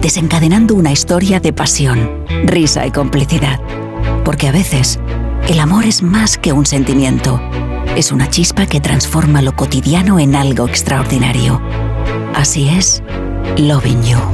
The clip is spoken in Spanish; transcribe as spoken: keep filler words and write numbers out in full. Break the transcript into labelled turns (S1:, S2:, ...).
S1: desencadenando una historia de pasión, risa y complicidad. Porque a veces, el amor es más que un sentimiento. Es una chispa que transforma lo cotidiano en algo extraordinario. Así es, Loving You.